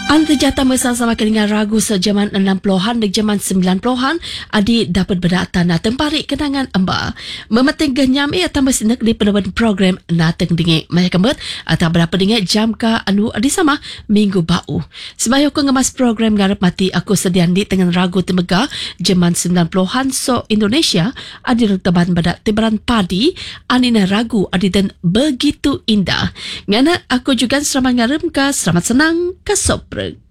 Anda jata bersama dengan ragu sejaman 60-an dan jaman 90-an adi dapat berdata nateng parik kenangan amba. Memeting genyam atau bersinak di penemuan program nateng dingin. Maya kembet atau berapa dingin jam ka anu adi sama minggu bau. Sebaya aku ngemas program garap mati aku sedian di dengan ragu temega jaman 90-an so Indonesia adi rutaban pada tibaran padi anina ragu adi dan begitu indah. Ngana aku juga selamat ngarem ka selamat senang ka soprek.